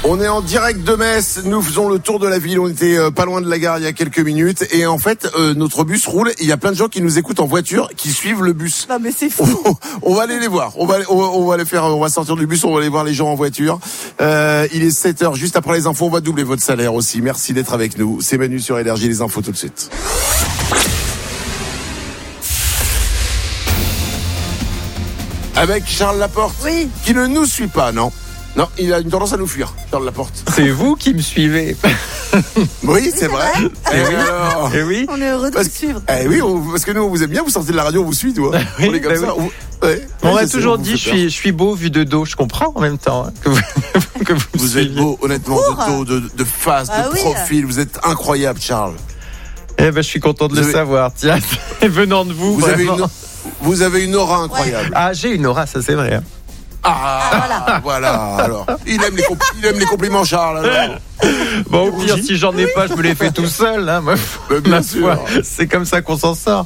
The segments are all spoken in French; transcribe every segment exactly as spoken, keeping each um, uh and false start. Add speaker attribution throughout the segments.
Speaker 1: On est en direct de Metz, nous faisons le tour de la ville, on était euh, pas loin de la gare il y a quelques minutes et en fait euh, notre bus roule, il y a plein de gens qui nous écoutent en voiture, qui suivent le bus.
Speaker 2: Non mais c'est fou.
Speaker 1: On, on va aller les voir, on va, on, va, on va les faire, on va sortir du bus, on va aller voir les gens en voiture. Euh, il est sept heures, juste après les infos, on va doubler votre salaire aussi. Merci d'être avec nous, c'est Manu sur Énergie, les infos tout de suite. Avec Charles Laporte,
Speaker 2: oui.
Speaker 1: Qui ne nous suit pas, non Non, il a une tendance à nous fuir, Charles Laporte.
Speaker 3: C'est vous qui me suivez.
Speaker 1: Oui,
Speaker 2: oui
Speaker 1: c'est,
Speaker 2: c'est
Speaker 1: vrai.
Speaker 2: vrai.
Speaker 1: Et oui. Alors,
Speaker 3: Et oui.
Speaker 2: On est heureux de
Speaker 1: parce,
Speaker 2: vous suivre.
Speaker 1: Eh oui, on, parce que nous, on vous aime bien, vous sortez de la radio, on vous suit, toi.
Speaker 3: Oui,
Speaker 1: on est comme
Speaker 3: bah
Speaker 1: ça.
Speaker 3: oui.
Speaker 1: On, ouais,
Speaker 3: On
Speaker 1: ouais,
Speaker 3: m'a
Speaker 1: sais,
Speaker 3: toujours
Speaker 1: on
Speaker 3: dit,
Speaker 1: vous
Speaker 3: je
Speaker 1: fait peur.
Speaker 3: suis, je suis beau vu de dos. Je comprends en même temps hein, que vous, que vous,
Speaker 1: Vous
Speaker 3: suiviez.
Speaker 1: êtes beau, honnêtement,
Speaker 2: Pour.
Speaker 1: de dos, de, de face,
Speaker 2: Ah
Speaker 1: de
Speaker 2: oui.
Speaker 1: profil. Vous êtes incroyable, Charles.
Speaker 3: Eh ben, je suis content de
Speaker 1: Vous
Speaker 3: le
Speaker 1: avez-
Speaker 3: savoir. Tiens, venant de vous.
Speaker 1: Vous avez,
Speaker 3: vraiment.
Speaker 1: une, vous avez une aura incroyable.
Speaker 3: Ah, j'ai une aura, ça c'est vrai. hein.
Speaker 1: Ah,
Speaker 2: Ah,
Speaker 1: voilà. Alors, il aime les, compl- il aime les compliments, Charles. Alors.
Speaker 3: Bon, au pire,
Speaker 1: rougis
Speaker 3: si j'en ai pas, je me les fais tout seul. Hein, ma
Speaker 1: Mais bien
Speaker 3: ma
Speaker 1: sûr.
Speaker 3: foi. C'est comme ça qu'on s'en sort.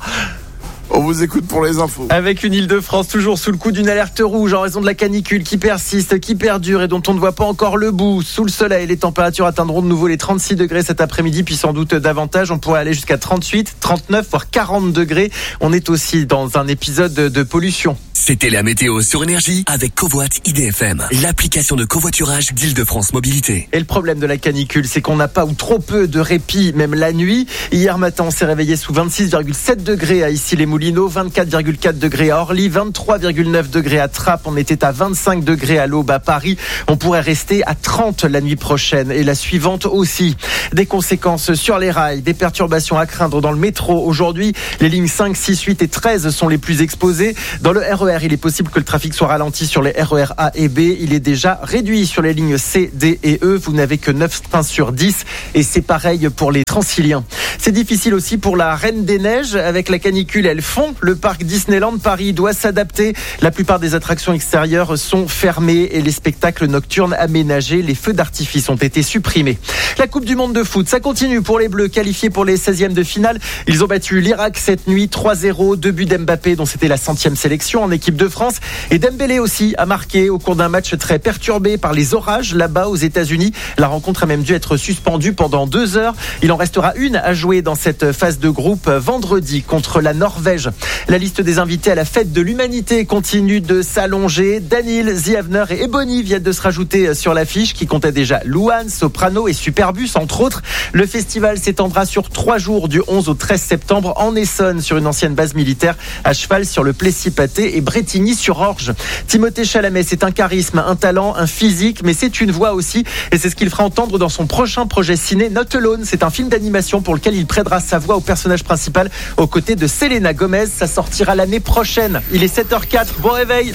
Speaker 1: On vous écoute pour les infos.
Speaker 3: Avec une Île-de-France toujours sous le coup d'une alerte rouge en raison de la canicule qui persiste, qui perdure et dont on ne voit pas encore le bout. Sous le soleil, les températures atteindront de nouveau les trente-six degrés cet après-midi, puis sans doute davantage. On pourrait aller jusqu'à trente-huit, trente-neuf, voire quarante degrés. On est aussi dans un épisode de, de pollution.
Speaker 4: C'était la météo sur Énergie avec Covoit I D F M, l'application de covoiturage d'Île-de-France Mobilité.
Speaker 3: Et le problème de la canicule, c'est qu'on n'a pas ou trop peu de répit, même la nuit. Hier matin, on s'est réveillé sous vingt-six virgule sept degrés à Issy-les-Moulineaux, vingt-quatre virgule quatre degrés à Orly, vingt-trois virgule neuf degrés à Trappes. On était à vingt-cinq degrés à l'Aube à Paris. On pourrait rester à trente la nuit prochaine et la suivante aussi. Des conséquences sur les rails, des perturbations à craindre dans le métro. Aujourd'hui, les lignes cinq, six, huit et treize sont les plus exposées. Dans le R E R, il est possible que le trafic soit ralenti sur les R E R A et B. Il est déjà réduit sur les lignes C, D et E. Vous n'avez que neuf trains sur dix et c'est pareil pour les Transiliens. C'est difficile aussi pour la Reine des Neiges. Avec la canicule, elle fond. Le parc Disneyland Paris doit s'adapter. La plupart des attractions extérieures sont fermées et les spectacles nocturnes aménagés. Les feux d'artifice ont été supprimés. La Coupe du Monde de foot, ça continue pour les Bleus qualifiés pour les seizièmes de finale. Ils ont battu l'Irak cette nuit trois zéro. Deux buts d'Mbappé dont c'était la centième sélection en équipe de France. Et Dembélé aussi a marqué au cours d'un match très perturbé par les orages là-bas aux États-Unis. La rencontre a même dû être suspendue pendant deux heures. Il en restera une à jouer dans cette phase de groupe vendredi contre la Norvège. La liste des invités à la fête de l'humanité continue de s'allonger. Daniel, Ziavner et Ebony viennent de se rajouter sur l'affiche qui comptait déjà Louane, Soprano et Superbus entre autres. Le festival s'étendra sur trois jours du onze au treize septembre en Essonne sur une ancienne base militaire à cheval sur le Plessis-Pathé et Bretigny-sur-Orge. Timothée Chalamet, c'est un charisme, un talent, un physique, mais c'est une voix aussi et c'est ce qu'il fera entendre dans son prochain projet ciné Not Alone. C'est un film d'animation pour lequel il prêtera sa voix au personnage principal aux côtés de Selena Gomez. Ça sortira l'année prochaine. Il est sept heures quatre. Bon réveil.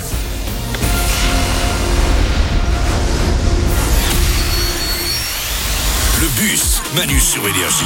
Speaker 4: Le bus Manu sur Énergie.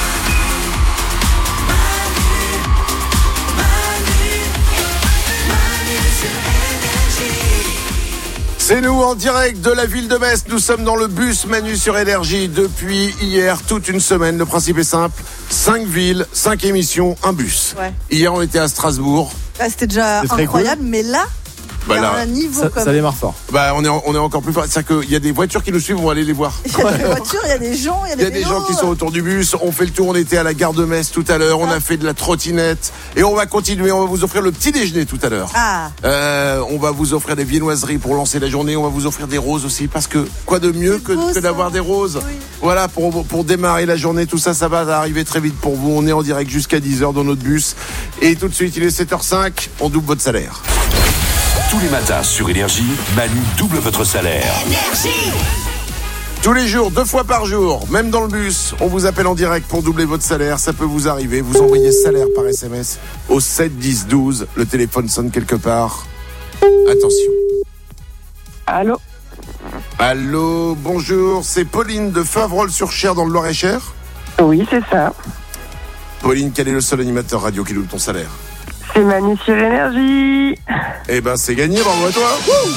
Speaker 1: C'est nous en direct de la ville de Metz. Nous sommes dans le bus Manu sur Énergie depuis hier, toute une semaine. Le principe est simple. Cinq villes, cinq émissions, un bus.
Speaker 2: Ouais.
Speaker 1: Hier, on était à Strasbourg.
Speaker 2: Bah, c'était déjà
Speaker 5: C'est très
Speaker 2: incroyable, mais là, il
Speaker 1: Bah
Speaker 2: y a
Speaker 1: là,
Speaker 2: un niveau
Speaker 5: Ça,
Speaker 2: comme
Speaker 5: ça démarre fort.
Speaker 1: bah, on est, en- on est encore plus fort. C'est-à-dire qu'il y a des voitures qui nous suivent, on va aller les voir.
Speaker 2: Il y a des voitures, il y a des gens, il y a
Speaker 1: Il
Speaker 2: des,
Speaker 1: y a des
Speaker 2: vélos.
Speaker 1: gens qui sont autour du bus. On fait le tour. On était à la gare de Metz tout à l'heure. On a fait de la trottinette. Et on va continuer. On va vous offrir le petit déjeuner tout à l'heure.
Speaker 2: Ah,
Speaker 1: Euh, on va vous offrir des viennoiseries pour lancer la journée. On va vous offrir des roses aussi. Parce que quoi de mieux
Speaker 2: C'est
Speaker 1: que,
Speaker 2: beau,
Speaker 1: que
Speaker 2: ça.
Speaker 1: d'avoir des roses.
Speaker 2: Oui.
Speaker 1: Voilà, pour, pour démarrer la journée. Tout ça, ça va arriver très vite pour vous. On est en direct jusqu'à dix heures dans notre bus. Et tout de suite, il est sept heures cinq. On double votre salaire.
Speaker 4: Tous les matins sur Énergie, Manu double votre salaire.
Speaker 1: Tous les jours, deux fois par jour, même dans le bus, on vous appelle en direct pour doubler votre salaire. Ça peut vous arriver. Vous envoyez salaire par S M S au sept dix douze. Le téléphone sonne quelque part. Attention.
Speaker 6: Allô?
Speaker 1: Allô, bonjour. C'est Pauline de Faverolles-sur-Cher dans le Loir-et-Cher.
Speaker 6: Oui, c'est ça.
Speaker 1: Pauline, quel est le seul animateur radio qui double ton salaire?
Speaker 6: C'est Manu sur Énergie.
Speaker 1: Eh ben, c'est gagné, bravo à toi. Wouh.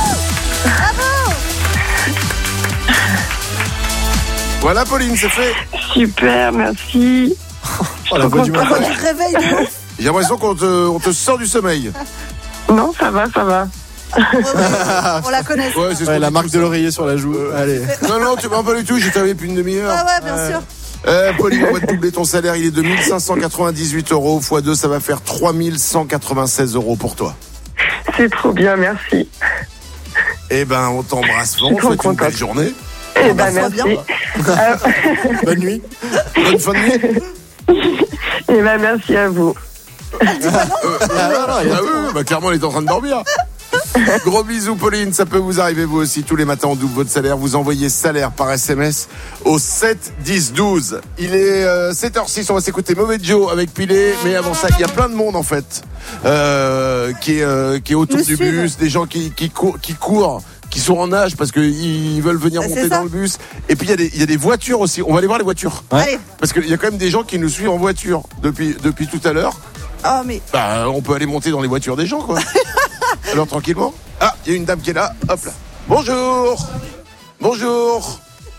Speaker 1: Voilà, Pauline, c'est fait.
Speaker 6: Super, merci.
Speaker 5: Oh, la voix du
Speaker 2: on voit
Speaker 5: matin.
Speaker 2: du réveil de ouf.
Speaker 1: J'ai l'impression qu'on te, on te sort du sommeil.
Speaker 6: Non, ça va, ça va.
Speaker 2: Ouais, ouais, on la connaît.
Speaker 1: Ouais, c'est ce
Speaker 5: Ouais,
Speaker 1: qu'on
Speaker 5: la
Speaker 1: dit
Speaker 5: marque
Speaker 1: tous,
Speaker 5: de
Speaker 1: ça.
Speaker 5: l'oreiller sur la joue. Allez.
Speaker 1: Non, non, tu m'en pas du tout, j'ai travaillé depuis une demi-heure.
Speaker 2: Ouais, ouais, bien sûr.
Speaker 1: Euh, Pauline, on va te doubler ton salaire, il est de mille cinq cent quatre-vingt-dix-huit euros. fois deux, ça va faire trois mille cent quatre-vingt-seize euros pour toi.
Speaker 6: C'est trop bien, merci.
Speaker 1: Eh ben, on t'embrasse fort, on te
Speaker 6: trop
Speaker 1: souhaite une
Speaker 6: contente.
Speaker 1: belle journée.
Speaker 6: Eh
Speaker 2: bah,
Speaker 6: ben,
Speaker 2: ça va
Speaker 6: merci.
Speaker 2: bien.
Speaker 6: Euh,
Speaker 5: Bonne nuit.
Speaker 1: Bonne fin de nuit.
Speaker 6: Eh ben, merci à vous.
Speaker 1: Euh, ah oui, bah clairement, elle est en train de dormir. Gros bisous, Pauline. Ça peut vous arriver, vous aussi. Tous les matins, on double votre salaire. Vous envoyez salaire par S M S au sept dix douze. Il est euh, sept heures six. On va s'écouter Mauvais Joe avec Pilé. Mais avant ça, il y a plein de monde, en fait, euh, qui, est, euh, qui est autour
Speaker 2: Nous
Speaker 1: du
Speaker 2: suivent.
Speaker 1: bus. Des gens qui, qui, courent, qui courent, qui sont en nage parce qu'ils veulent venir
Speaker 2: C'est
Speaker 1: monter
Speaker 2: ça.
Speaker 1: dans le bus. Et puis, il y, a des- il y a des voitures aussi. On va aller voir les voitures.
Speaker 2: Allez.
Speaker 1: Parce qu'il y a quand même des gens qui nous suivent en voiture depuis, depuis tout à l'heure.
Speaker 2: Oh, mais.
Speaker 1: Bah, on peut aller monter dans les voitures des gens, quoi. Alors, tranquillement. Ah, il y a une dame qui est là. Hop là. Bonjour. Bonjour.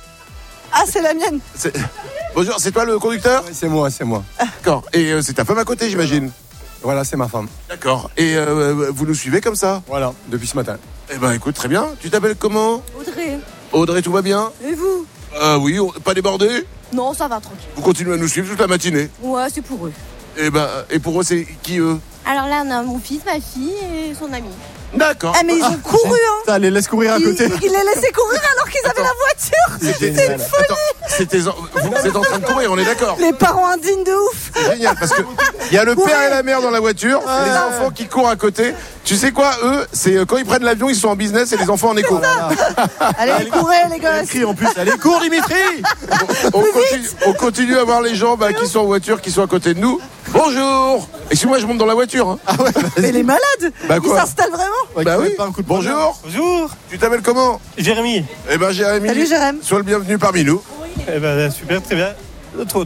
Speaker 2: Ah, c'est la mienne.
Speaker 1: C'est- Bonjour, c'est toi le conducteur?
Speaker 5: Ouais, c'est moi, c'est moi.
Speaker 1: D'accord. Et euh, c'est ta femme à côté, j'imagine?
Speaker 5: Voilà, c'est ma femme.
Speaker 1: D'accord. Et euh, vous nous suivez comme ça?
Speaker 5: Voilà, depuis ce matin.
Speaker 1: Eh ben, écoute, très bien. Tu t'appelles comment?
Speaker 7: Audrey,
Speaker 1: Audrey, tout va bien?
Speaker 7: et vous?
Speaker 1: Ah oui, on- pas débordé?
Speaker 7: Non, ça va, tranquille.
Speaker 1: Vous continuez à nous suivre toute la matinée.
Speaker 7: Ouais, c'est pour eux.
Speaker 1: Et ben, et pour eux, c'est qui eux?
Speaker 7: Alors là, on a mon fils, ma fille et son ami.
Speaker 1: D'accord.
Speaker 2: Ah, mais ils ont couru, hein.
Speaker 5: Ça, allez, laisse courir à
Speaker 2: Ils,
Speaker 5: côté.
Speaker 2: ils les laissaient courir alors qu'ils avaient la voiture.
Speaker 1: C'était
Speaker 5: génial.
Speaker 1: Attends, c'était en- vous êtes en train de courir, on est d'accord?
Speaker 2: Les parents indignes de ouf.
Speaker 1: C'est génial parce que il y a le père et la mère dans la voiture, et les enfants qui courent à côté. Tu sais quoi, eux, c'est euh, quand ils prennent l'avion, ils sont en business et les enfants en écho.
Speaker 2: Allez, courez, les gosses.
Speaker 5: Écrit en plus. Allez, cours, Dimitri.
Speaker 1: On continue, on continue à voir les gens bah, qui sont en voiture, qui sont à côté de nous. Bonjour. Excuse-moi, je monte dans la voiture. Hein.
Speaker 5: Ah ouais,
Speaker 2: Mais les malades.
Speaker 1: Bah
Speaker 2: Ils
Speaker 1: quoi?
Speaker 2: s'installent vraiment.
Speaker 5: Ouais,
Speaker 1: Bah
Speaker 5: tu
Speaker 1: oui.
Speaker 5: mets pas un coup de
Speaker 1: Bonjour.
Speaker 8: Bonjour,
Speaker 1: Tu t'appelles comment?
Speaker 8: Jérémy.
Speaker 1: Eh ben Jérémy.
Speaker 2: Salut, Jérém.
Speaker 1: Sois le bienvenu parmi nous.
Speaker 8: Eh ben, super, très bien. Trop,